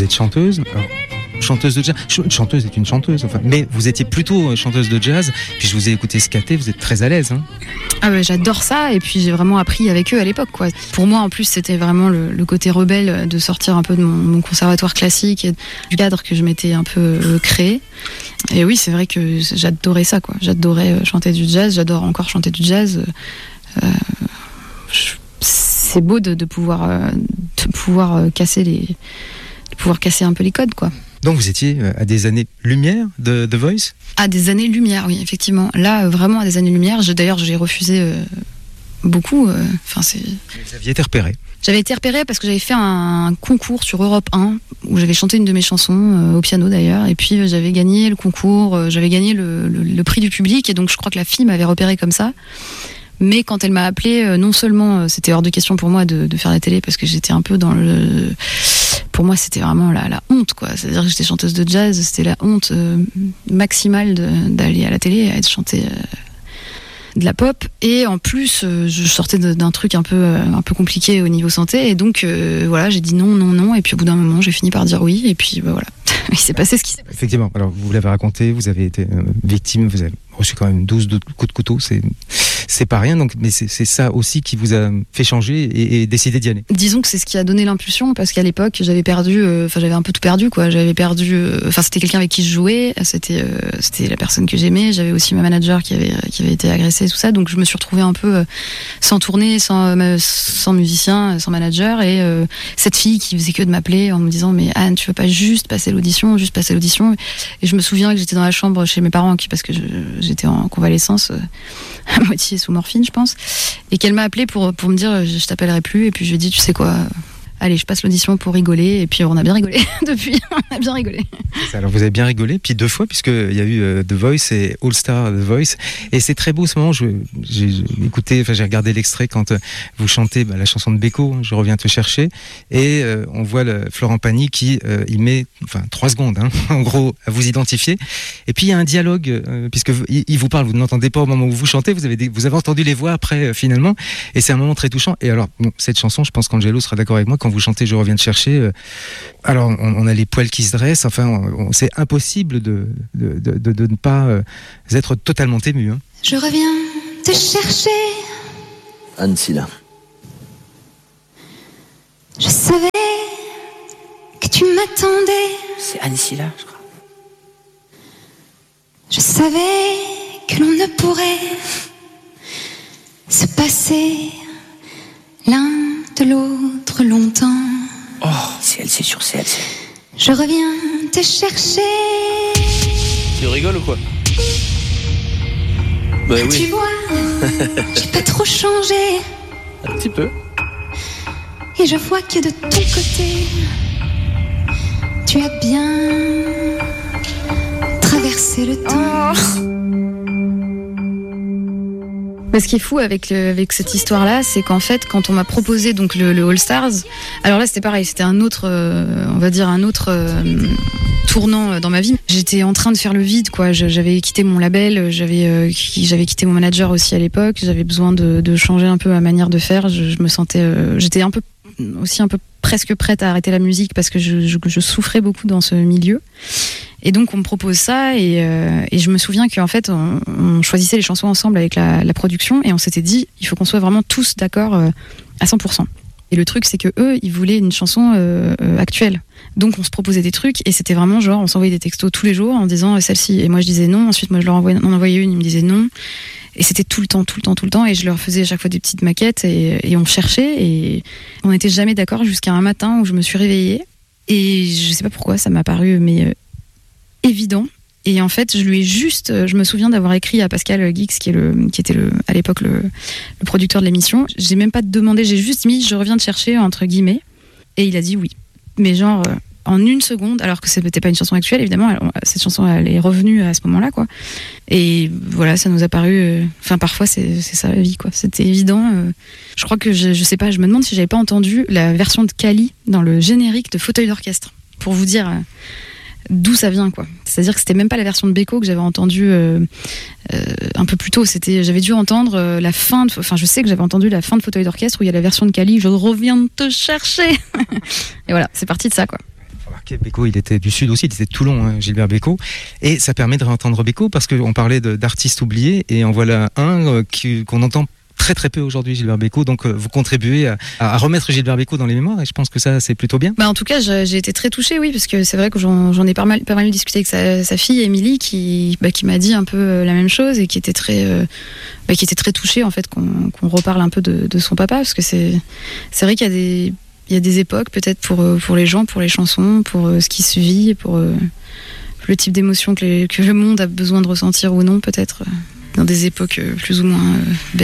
êtes chanteuse. Alors, chanteuse de jazz. Chanteuse est une chanteuse, enfin, mais vous étiez plutôt chanteuse de jazz. Puis je vous ai écouté scatter, vous êtes très à l'aise. Hein. Ah ouais, j'adore ça, et puis j'ai vraiment appris avec eux à l'époque, quoi. Pour moi, en plus, c'était vraiment le côté rebelle de sortir un peu de mon conservatoire classique et du cadre que je m'étais un peu créé. Et oui, c'est vrai que j'adorais ça, quoi. J'adorais chanter du jazz, j'adore encore chanter du jazz. C'est beau de pouvoir casser un peu les codes, quoi. Donc vous étiez à des années-lumière de The Voice ? À des années-lumière, oui, effectivement. Là, vraiment à des années-lumière. D'ailleurs, j'ai refusé beaucoup. Vous aviez été repéré. J'avais été repérée parce que j'avais fait un concours sur Europe 1 où j'avais chanté une de mes chansons, au piano d'ailleurs, et puis j'avais gagné le concours, j'avais gagné le prix du public, et donc je crois que la fille m'avait repérée comme ça. Mais quand elle m'a appelée, non seulement c'était hors de question pour moi de faire la télé parce que j'étais un peu dans le... Pour moi, c'était vraiment la honte, quoi. C'est-à-dire que j'étais chanteuse de jazz, c'était la honte maximale d'aller à la télé, à être chantée de la pop. Et en plus, je sortais d'un truc un peu compliqué au niveau santé. Et donc, voilà, j'ai dit non. Et puis au bout d'un moment, j'ai fini par dire oui. Et puis, voilà. Il s'est passé ce qui s'est passé. Effectivement. Alors, vous l'avez raconté, vous avez été victime, vous avez reçu quand même 12 coups de couteau. C'est pas rien, donc, mais c'est ça aussi qui vous a fait changer et décider d'y aller. Disons que c'est ce qui a donné l'impulsion, parce qu'à l'époque, j'avais un peu tout perdu, quoi. C'était quelqu'un avec qui je jouais, c'était la personne que j'aimais. J'avais aussi ma manager qui avait été agressée, tout ça. Donc je me suis retrouvée un peu sans tournée, sans musicien, sans manager, et cette fille qui faisait que de m'appeler en me disant mais Anne, tu veux pas juste passer l'audition. Et je me souviens que j'étais dans la chambre chez mes parents, parce que j'étais en convalescence, à moitié sous morphine, je pense, et qu'elle m'a appelé pour me dire je t'appellerai plus, et puis je lui ai dit tu sais quoi, allez, je passe l'audition pour rigoler, et puis on a bien rigolé depuis, on a bien rigolé. Alors vous avez bien rigolé, puis 2 fois, puisqu'il y a eu The Voice et All Star The Voice, et c'est très beau ce moment. J'ai regardé l'extrait quand vous chantez la chanson de Beko, Je reviens te chercher, et on voit Florent Pagny qui y met 3 secondes, hein, en gros, à vous identifier, et puis il y a un dialogue, puisque il vous parle, vous ne l'entendez pas au moment où vous chantez, vous avez entendu les voix après, finalement, et c'est un moment très touchant. Et alors, cette chanson, je pense qu'Angelo sera d'accord avec moi, quand vous chantez Je reviens te chercher, alors on a les poils qui se dressent, c'est impossible de ne pas être totalement ému. Hein. Je reviens te chercher, Anne Silla. Je savais que tu m'attendais. C'est Anne Silla, je crois. Je savais que l'on ne pourrait se passer l'un de l'autre longtemps. Oh, CLC sur CLC. Je reviens te chercher. Tu rigoles ou quoi? Bah oui. Tu vois, j'ai pas trop changé. Un petit peu. Et je vois que de ton côté, tu as bien traversé le temps. Mais ce qui est fou avec cette histoire-là, c'est qu'en fait, quand on m'a proposé donc le All Stars, alors là c'était pareil, c'était un autre tournant dans ma vie. J'étais en train de faire le vide, quoi. J'avais quitté mon label, j'avais quitté mon manager aussi à l'époque. J'avais besoin de changer un peu ma manière de faire. Je me sentais, j'étais un peu presque prête à arrêter la musique parce que je souffrais beaucoup dans ce milieu. Et donc on me propose ça, et je me souviens qu'en fait on choisissait les chansons ensemble avec la production, et on s'était dit il faut qu'on soit vraiment tous d'accord à 100%. Et le truc c'est que eux ils voulaient une chanson actuelle. Donc on se proposait des trucs, et c'était vraiment genre on s'envoyait des textos tous les jours en disant celle-ci, et moi je disais non, ensuite moi je leur en envoyais une, ils me disaient non, et c'était tout le temps, et je leur faisais à chaque fois des petites maquettes, et on cherchait, et on n'était jamais d'accord jusqu'à un matin où je me suis réveillée, et je sais pas pourquoi ça m'a paru évident. Et en fait, je me souviens d'avoir écrit à Pascal Guix, qui était à l'époque le producteur de l'émission. J'ai même pas demandé, j'ai juste mis je reviens te chercher entre guillemets, et il a dit oui. Mais genre en une seconde, alors que c'était pas une chanson actuelle, évidemment, cette chanson elle est revenue à ce moment-là, quoi. Et voilà, ça nous a paru, parfois c'est ça la vie, quoi. C'était évident. Je crois que je sais pas, je me demande si j'avais pas entendu la version de Kali dans le générique de Fauteuil d'orchestre, pour vous dire d'où ça vient, quoi. C'est-à-dire que c'était même pas la version de Beko que j'avais entendue un peu plus tôt. J'avais dû entendre la fin je sais que j'avais entendu la fin de Fauteuil d'orchestre où il y a la version de Kali, je reviens te chercher. Et voilà, c'est parti de ça, quoi. Bécaud, il était du Sud aussi, il était de Toulon, hein, Gilbert Bécaud. Et ça permet de réentendre Bécaud parce qu'on parlait d'artistes oubliés et en voilà un qu'on entend très très peu aujourd'hui, Gilbert Bécaud. Donc vous contribuez à remettre Gilbert Bécaud dans les mémoires et je pense que ça c'est plutôt bien. Bah en tout cas j'ai été très touchée, oui, parce que c'est vrai que j'en ai pas mal discuté avec sa fille Émilie qui m'a dit un peu la même chose et qui était très touchée en fait qu'on reparle un peu de son papa, parce que c'est vrai qu'il y a des époques peut-être pour les gens, pour les chansons, pour ce qui se vit, pour le type d'émotion que le monde a besoin de ressentir ou non, peut-être dans des époques plus ou moins